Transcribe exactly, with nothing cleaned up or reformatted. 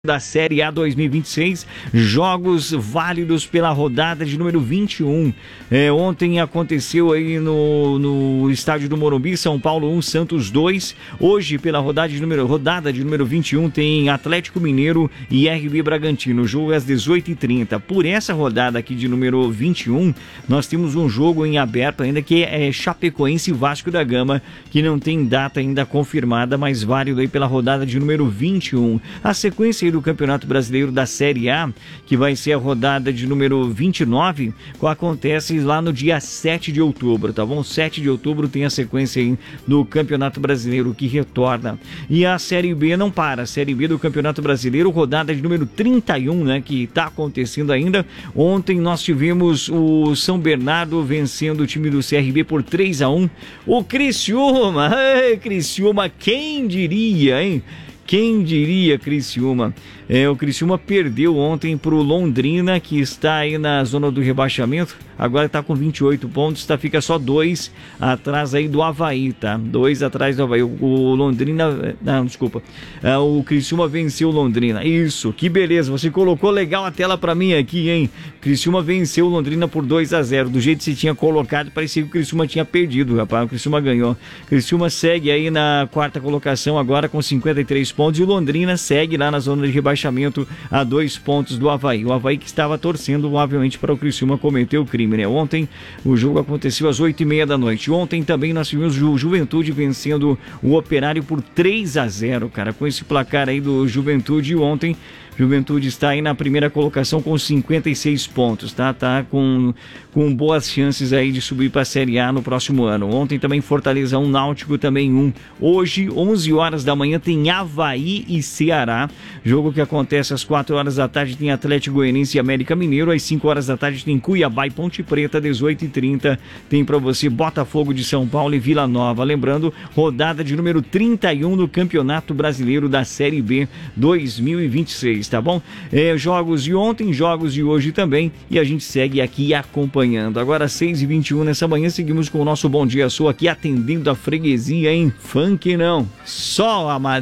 Da Série A dois mil e vinte e seis, jogos válidos pela rodada de número vinte e um. É, ontem aconteceu aí no, no estádio do Morumbi, São Paulo um, Santos dois. Hoje, pela rodada de número, rodada de número vinte e um, tem Atlético Mineiro e R B Bragantino. O jogo é às dezoito e trinta. Por essa rodada aqui de número vinte e um, nós temos um jogo em aberto ainda que é Chapecoense e Vasco da Gama, que não tem data ainda confirmada, mas válido aí pela rodada de número vinte e um. A sequência do Campeonato Brasileiro da Série A, que vai ser a rodada de número vinte e nove, acontece lá no dia sete de outubro, tá bom? sete de outubro tem a sequência aí do Campeonato Brasileiro que retorna. E a Série B não para, a Série B do Campeonato Brasileiro, rodada de número trinta e um, né, que tá acontecendo ainda. Ontem nós tivemos o São Bernardo vencendo o time do C R B por três a um. O Criciúma, ei, Criciúma, quem diria, hein? Quem diria, Criciúma? É, o Criciúma perdeu ontem para o Londrina, que está aí na zona do rebaixamento. Agora está com vinte e oito pontos, tá, fica só dois atrás aí do Avaí, tá? Dois atrás do Avaí. O, o Londrina... Não, desculpa. É, o Criciúma venceu o Londrina. Isso, que beleza. Você colocou legal a tela para mim aqui, hein? Criciúma venceu o Londrina por dois a zero. Do jeito que você tinha colocado, parecia que o Criciúma tinha perdido, rapaz. O Criciúma ganhou. O Criciúma segue aí na quarta colocação agora com cinquenta e três pontos. E o Londrina segue lá na zona de rebaixamento a dois pontos do Avaí. O Avaí que estava torcendo, obviamente, para o Criciúma cometer o crime, né? Ontem o jogo aconteceu às oito e meia da noite. Ontem também nós tivemos o Juventude vencendo o Operário por três a zero, cara. Com esse placar aí do Juventude ontem, Juventude está aí na primeira colocação com cinquenta e seis pontos, tá? Tá com, com boas chances aí de subir para a Série A no próximo ano. Ontem também Fortaleza um, Náutico também um. Hoje, onze horas da manhã, tem Avaí e Ceará. Jogo que acontece às quatro horas da tarde, tem Atlético Goianiense e América Mineiro. Às cinco horas da tarde tem Cuiabá e Ponte Preta. dezoito e trinta tem para você Botafogo de São Paulo e Vila Nova. Lembrando, rodada de número trinta e um do Campeonato Brasileiro da Série B dois mil e vinte e seis. Tá bom? É, jogos de ontem, jogos de hoje também, e a gente segue aqui acompanhando. Agora seis e vinte e um nessa manhã, seguimos com o nosso Bom Dia Sou aqui atendendo a freguesia, hein? Funk não, só a